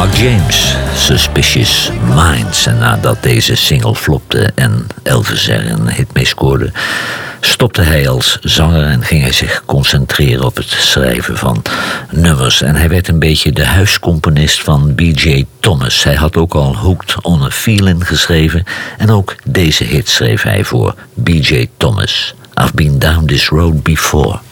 Mark James, Suspicious Minds. En nadat deze single flopte en Elvis er een hit mee scoorde, stopte hij als zanger en ging hij zich concentreren op het schrijven van nummers. En hij werd een beetje de huiscomponist van B.J. Thomas. Hij had ook al Hooked on a Feeling geschreven en ook deze hit schreef hij voor B.J. Thomas. I've been down this road before.